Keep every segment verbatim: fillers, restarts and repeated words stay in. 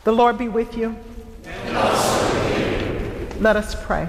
The Lord be with you. And also with you. Let us pray.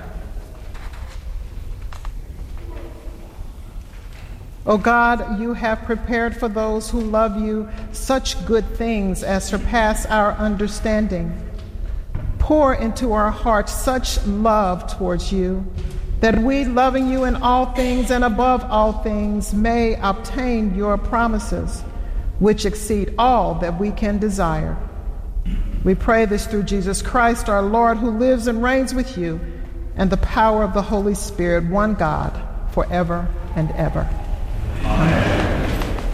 O God, you have prepared for those who love you such good things as surpass our understanding. Pour into our hearts such love towards you that we, loving you in all things and above all things, may obtain your promises, which exceed all that we can desire. We pray this through Jesus Christ, our Lord, who lives and reigns with you and the power of the Holy Spirit, one God, forever and ever. Amen.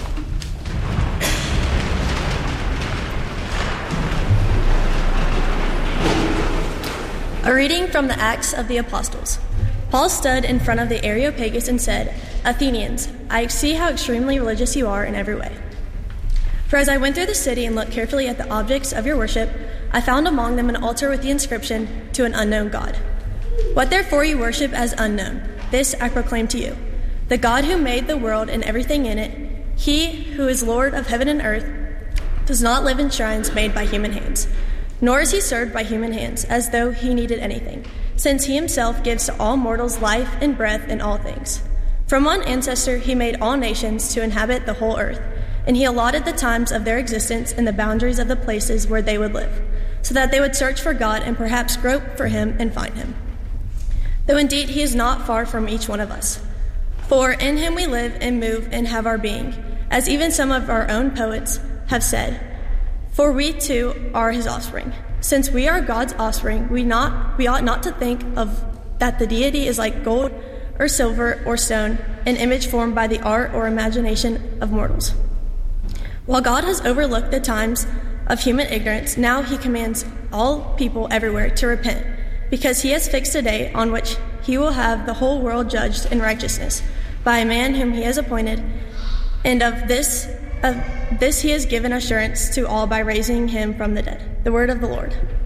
A reading from the Acts of the Apostles. Paul stood in front of the Areopagus and said, "Athenians, I see how extremely religious you are in every way. For as I went through the city and looked carefully at the objects of your worship, I found among them an altar with the inscription, 'To an unknown God.' What therefore you worship as unknown, this I proclaim to you. The God who made the world and everything in it, he who is Lord of heaven and earth, does not live in shrines made by human hands, nor is he served by human hands as though he needed anything, since he himself gives to all mortals life and breath and all things. From one ancestor he made all nations to inhabit the whole earth, and he allotted the times of their existence and the boundaries of the places where they would live, so that they would search for God and perhaps grope for him and find him. Though indeed he is not far from each one of us. For in him we live and move and have our being, as even some of our own poets have said, for we too are his offspring. Since we are God's offspring, we not we ought not to think of that the deity is like gold or silver or stone, an image formed by the art or imagination of mortals. While God has overlooked the times of human ignorance, now he commands all people everywhere to repent, because he has fixed a day on which he will have the whole world judged in righteousness by a man whom he has appointed, and of this of this he has given assurance to all by raising him from the dead." The word of the Lord.